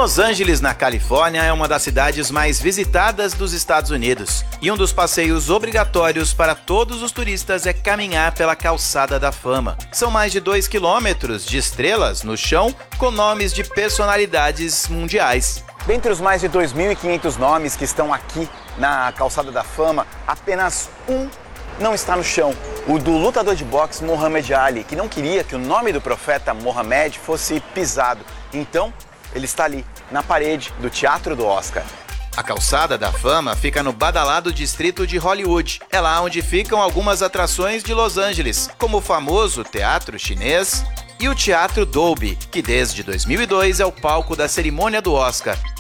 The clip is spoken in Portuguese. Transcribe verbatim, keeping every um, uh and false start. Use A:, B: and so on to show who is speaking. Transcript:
A: Los Angeles, na Califórnia, é uma das cidades mais visitadas dos Estados Unidos. E um dos passeios obrigatórios para todos os turistas é caminhar pela Calçada da Fama. São mais de dois quilômetros de estrelas no chão com nomes de personalidades mundiais.
B: Dentre os mais de dois mil e quinhentos nomes que estão aqui na Calçada da Fama, apenas um não está no chão. O do lutador de boxe Muhammad Ali, que não queria que o nome do profeta Mohammed fosse pisado. Então, ele está ali, na parede do Teatro do Oscar.
A: A Calçada da Fama fica no badalado distrito de Hollywood. É lá onde ficam algumas atrações de Los Angeles, como o famoso Teatro Chinês e o Teatro Dolby, que desde dois mil e dois é o palco da cerimônia do Oscar.